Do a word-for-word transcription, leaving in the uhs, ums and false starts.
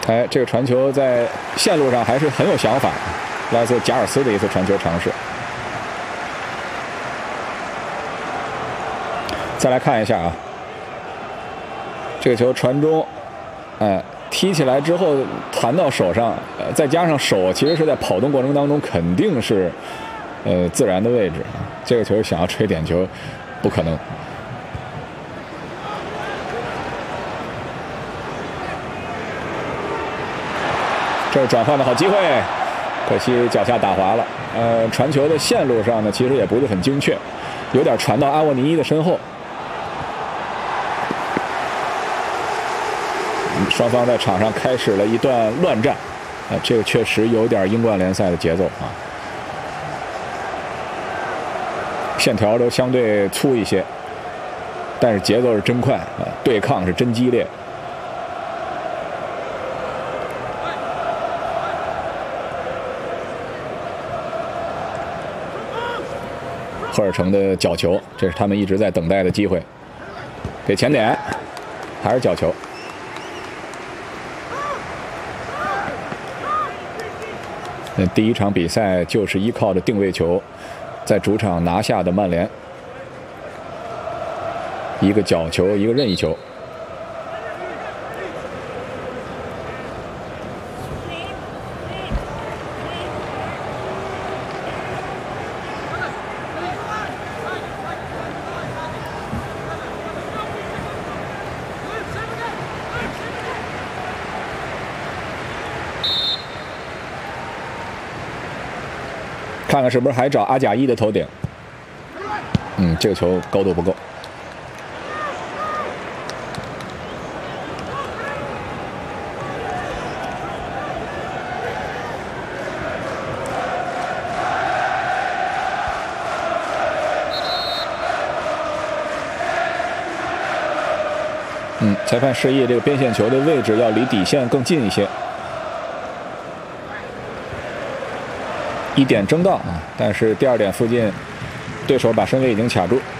哎，这个传球在线路上还是很有想法，来自贾尔斯的一次传球尝试。再来看一下啊，这个球传中，哎，踢起来之后弹到手上，呃，再加上手其实是在跑动过程当中肯定是呃自然的位置，这个球想要吹点球不可能。这是转换的好机会，可惜脚下打滑了。呃，传球的线路上呢，其实也不是很精确，有点传到阿沃尼伊的身后。双方在场上开始了一段乱战，啊、呃，这个确实有点英冠联赛的节奏啊，线条都相对粗一些，但是节奏是真快啊、呃，对抗是真激烈。赫尔城的角球，这是他们一直在等待的机会，给前点，还是角球。那第一场比赛就是依靠着定位球，在主场拿下的曼联，一个角球，一个任意球。看看是不是还找阿贾伊的头顶？嗯，这个球高度不够。嗯，裁判示意这个边线球的位置要离底线更近一些。一点争到啊，但是第二点附近，对手把身位已经卡住。